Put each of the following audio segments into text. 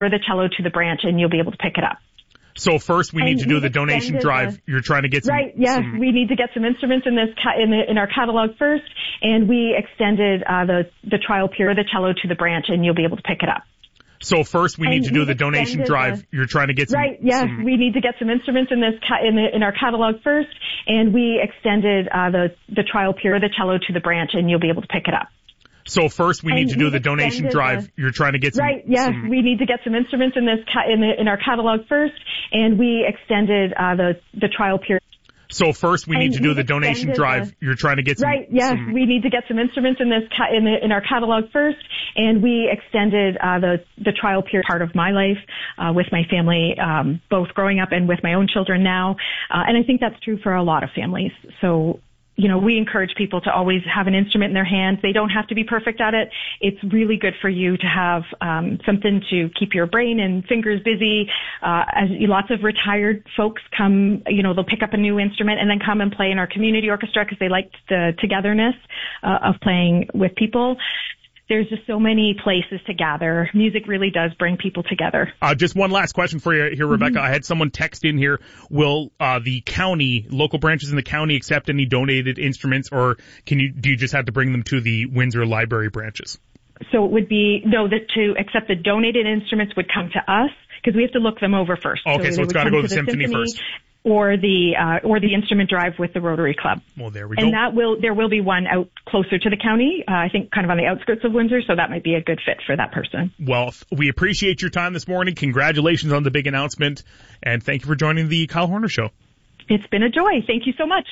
the cello to the branch and you'll be able to pick it up. So first we need to do the donation drive. You're trying to get some... Right, yes. We need to get some instruments in our catalog first, and we extended the trial period, the cello to the branch, and you'll be able to pick it up. So first we need to do the donation drive. You're trying to get some... Right, yes. We need to get some instruments in our catalog first, and we extended the trial period, the cello to the branch, and you'll be able to pick it up. So first we need to do the donation drive. You're trying to get some... Right, yes. We need to get some instruments in our catalog first, and we extended the trial period. So first we need to do the donation drive. You're trying to get some... Right, yes. We need to get some instruments in our catalog first, and we extended the trial period part of my life with my family, both growing up and with my own children now. And I think that's true for a lot of families. So, you know, we encourage people to always have an instrument in their hands. They don't have to be perfect at it. It's really good for you to have something to keep your brain and fingers busy. As lots of retired folks come, you know, they'll pick up a new instrument and then come and play in our community orchestra because they like the togetherness of playing with people. There's just so many places to gather. Music really does bring people together. Just one last question for you here, Rebecca. I had someone text in here. Will the county, local branches in the county, accept any donated instruments, or do you just have to bring them to the Windsor Library branches? So it would be, to accept the donated instruments would come to us because we have to look them over first. Okay, so it's got to go to the symphony first. Or the instrument drive with the Rotary Club. Well, there we go. And there will be one out closer to the county, I think kind of on the outskirts of Windsor, so that might be a good fit for that person. Well, we appreciate your time this morning. Congratulations on the big announcement, and thank you for joining the Kyle Horner Show. It's been a joy. Thank you so much.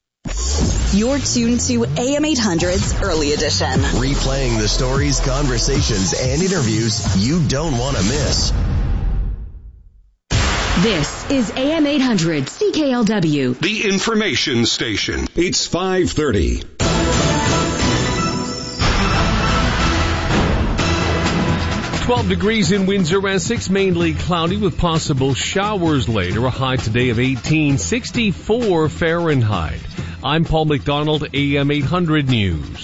You're tuned to AM 800's Early Edition. Replaying the stories, conversations, and interviews you don't want to miss. This is AM 800 CKLW. The information station. It's 5:30. Degrees in Windsor, Essex, mainly cloudy with possible showers later. A high today of 18, 64 Fahrenheit. I'm Paul McDonald, AM 800 News.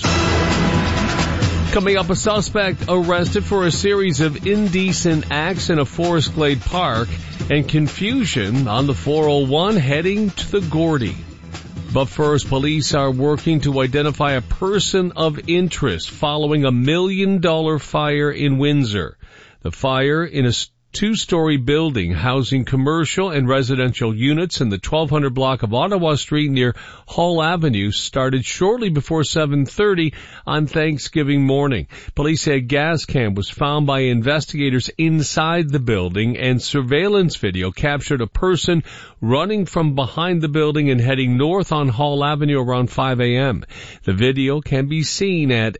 Coming up, a suspect arrested for a series of indecent acts in a Forest Glade park and confusion on the 401 heading to the Gordy. But first, police are working to identify a person of interest following a $1 million fire in Windsor. The fire in a two-story building housing commercial and residential units in the 1200 block of Ottawa Street near Hall Avenue started shortly before 7:30 on Thanksgiving morning. Police say a gas can was found by investigators inside the building, and surveillance video captured a person running from behind the building and heading north on Hall Avenue around 5 a.m. The video can be seen at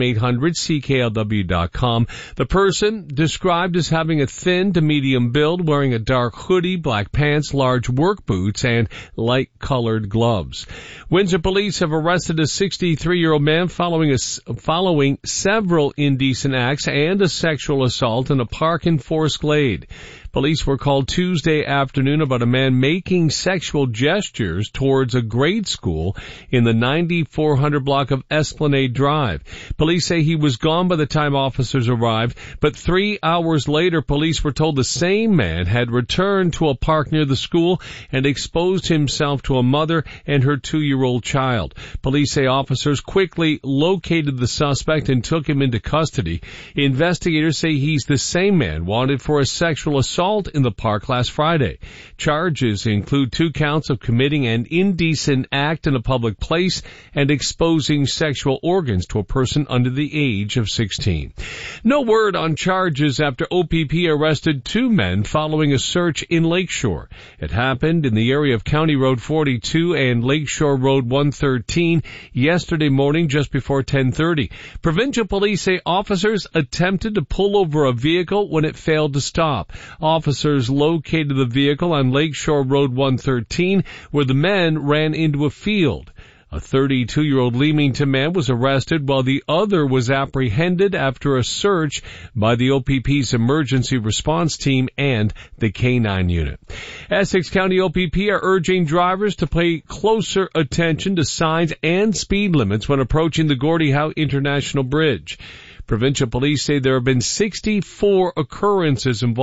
am800cklw.com. The person, described as having a thin to medium build, wearing a dark hoodie, black pants, large work boots, and light-colored gloves. Windsor police have arrested a 63-year-old man following several indecent acts and a sexual assault in a park in Forest Glade. Police were called Tuesday afternoon about a man making sexual gestures towards a grade school in the 9400 block of Esplanade Drive. Police say he was gone by the time officers arrived, but 3 hours later, police were told the same man had returned to a park near the school and exposed himself to a mother and her 2-year-old child. Police say officers quickly located the suspect and took him into custody. Investigators say he's the same man wanted for a sexual assault in the park last Friday. Charges include 2 counts of committing an indecent act in a public place and exposing sexual organs to a person under the age of 16. No word on charges after OPP arrested 2 men following a search in Lakeshore. It happened in the area of County Road 42 and Lakeshore Road 113 yesterday morning just before 10:30. Provincial police say officers attempted to pull over a vehicle when it failed to stop. Officers located the vehicle on Lakeshore Road 113 where the men ran into a field. A 32-year-old Leamington man was arrested while the other was apprehended after a search by the OPP's emergency response team and the K-9 unit. Essex County OPP are urging drivers to pay closer attention to signs and speed limits when approaching the Gordie Howe International Bridge. Provincial police say there have been 64 occurrences involving